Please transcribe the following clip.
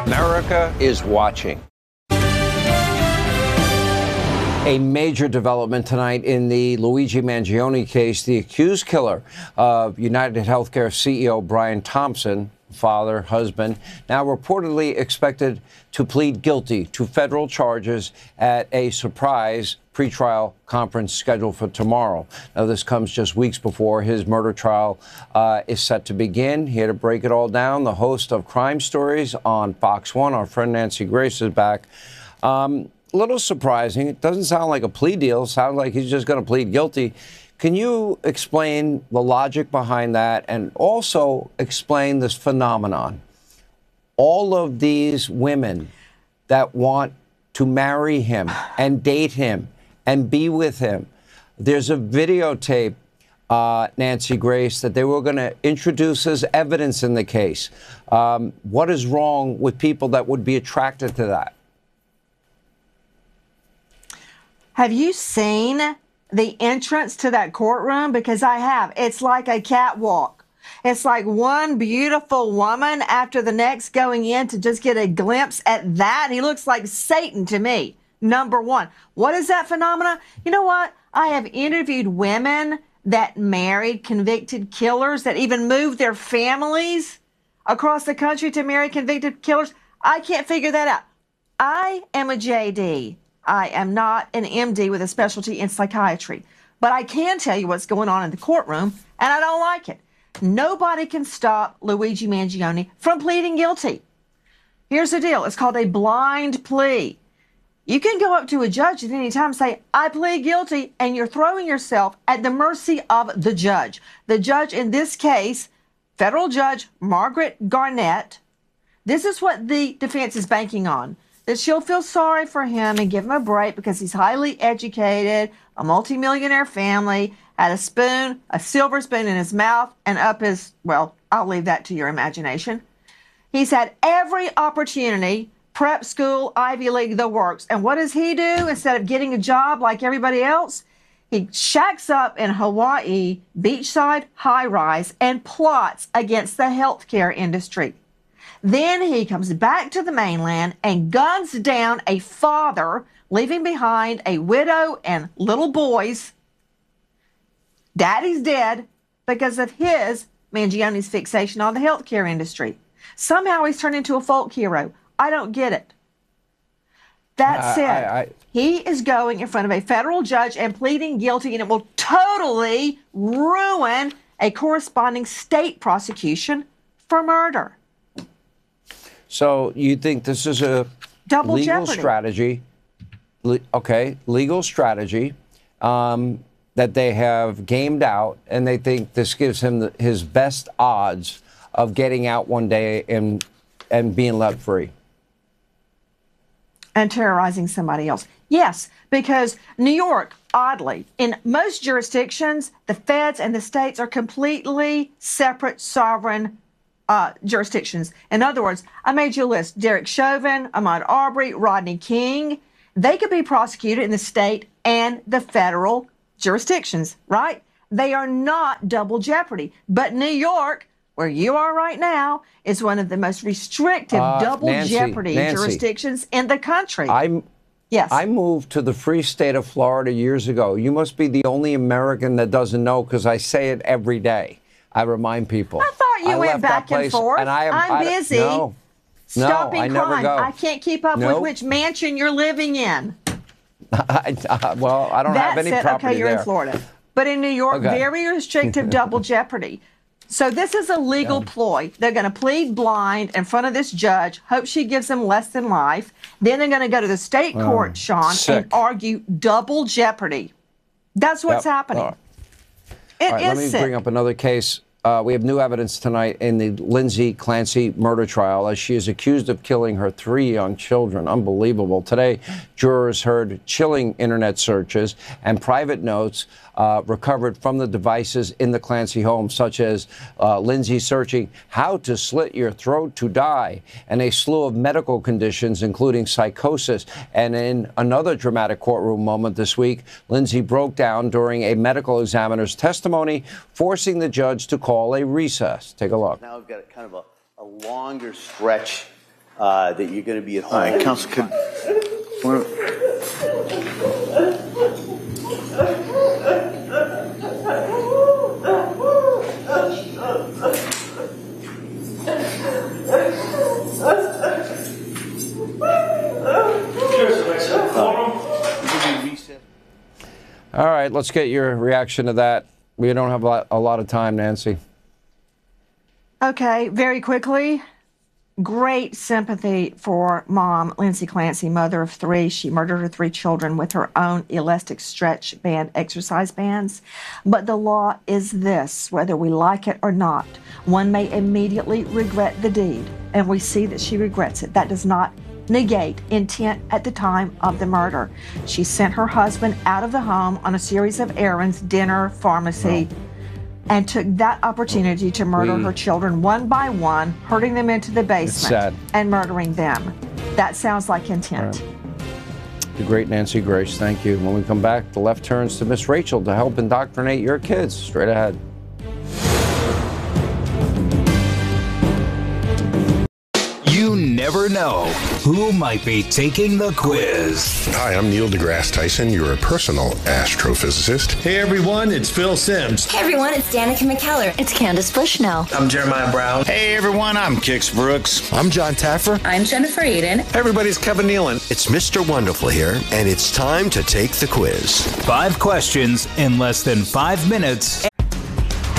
America is watching. A major development tonight in the Luigi Mangione case. The accused killer of United Healthcare CEO Brian Thompson, father, husband, now reportedly expected to plead guilty to federal charges at a surprise pretrial conference scheduled for tomorrow. Now, this comes just weeks before his murder trial is set to begin. Here to break it all down, the host of Crime Stories on Fox 1, our friend Nancy Grace, is back. A little surprising. It doesn't sound like a plea deal. It sounds like he's just going to plead guilty. Can you explain the logic behind that and also explain this phenomenon? All of these women that want to marry him and date him and be with him. There's a videotape, Nancy Grace, that they were going to introduce as evidence in the case. What is wrong with people that would be attracted to that? Have you seen the entrance to that courtroom? Because I have. It's like a catwalk. It's like one beautiful woman after the next going in to just get a glimpse at that. He looks like Satan to me, number one. What is that phenomena? You know what? I have interviewed women that married convicted killers, that even moved their families across the country to marry convicted killers. I can't figure that out. I am a JD. I am not an MD with a specialty in psychiatry, but I can tell you what's going on in the courtroom, and I don't like it. Nobody can stop Luigi Mangione from pleading guilty. Here's the deal. It's called a blind plea. You can go up to a judge at any time and say, I plead guilty, and you're throwing yourself at the mercy of the judge. The judge in this case, federal judge Margaret Garnett, this is what the defense is banking on. That she'll feel sorry for him and give him a break because he's highly educated, a multimillionaire family, had a silver spoon in his mouth and up his, well, I'll leave that to your imagination. He's had every opportunity, prep school, Ivy League, the works. And what does he do instead of getting a job like everybody else? He shacks up in Hawaii, beachside high-rise, and plots against the healthcare industry. Then he comes back to the mainland and guns down a father, leaving behind a widow and little boys. Daddy's dead because of Mangione's fixation on the healthcare industry. Somehow he's turned into a folk hero. I don't get it. That said, he is going in front of a federal judge and pleading guilty, and it will totally ruin a corresponding state prosecution for murder. So you think this is a double legal jeopardy strategy? Legal strategy that they have gamed out, and they think this gives him his best odds of getting out one day and being let free. And terrorizing somebody else. Yes, because New York, oddly, in most jurisdictions, the feds and the states are completely separate, sovereign jurisdictions. In other words, I made you a list. Derek Chauvin, Ahmaud Arbery, Rodney King. They could be prosecuted in the state and the federal jurisdictions, right? They are not double jeopardy. But New York, where you are right now, is one of the most restrictive double jeopardy jurisdictions in the country. Yes. I moved to the free state of Florida years ago. You must be the only American that doesn't know, because I say it every day. I remind people. I thought you went back and forth. And I'm busy. Stop being never go. I can't keep up with which mansion you're living in. Well, I don't have any property okay, you're there. In Florida. But in New York, very restrictive double jeopardy. So this is a legal ploy. They're going to plead blind in front of this judge, hope she gives them less than life. Then they're going to go to the state court, Sean, and argue double jeopardy. That's what's happening. Let me bring up another case. We have new evidence tonight in the Lindsay Clancy murder trial, as she is accused of killing her 3 young children. Unbelievable. Today, jurors heard chilling internet searches and private notes recovered from the devices in the Clancy home, such as Lindsay searching how to slit your throat to die, and a slew of medical conditions, including psychosis. And in another dramatic courtroom moment this week, Lindsay broke down during a medical examiner's testimony, forcing the judge to call a recess. Take a look. Now we've got kind of a longer stretch that you're going to be at home. All right, Counsel, All right, let's get your reaction to that. We don't have a lot of time, Nancy. Okay, very quickly. Great sympathy for mom, Lindsay Clancy, mother of 3. She murdered her 3 children with her own elastic stretch band exercise bands. But the law is this, whether we like it or not. One may immediately regret the deed, and we see that she regrets it. That does not negate intent at the time of the murder. She sent her husband out of the home on a series of errands, dinner, pharmacy, and took that opportunity to murder her children one by one, hurting them into the basement and murdering them. That sounds like intent. The great Nancy Grace, thank you. When we come back, the left turns to Miss Rachel to help indoctrinate your kids. Straight ahead. You never know who might be taking the quiz. Hi, I'm Neil deGrasse Tyson, your personal astrophysicist. Hey everyone, it's Phil Simms. Hey everyone, it's Danica McKellar. It's Candace Bushnell. I'm Jeremiah Brown. Hey everyone, I'm Kix Brooks. I'm John Taffer. I'm Jennifer Aiden. Hey everybody, it's Kevin Nealon. It's Mr. Wonderful here, and it's time to take the quiz. 5 questions in less than 5 minutes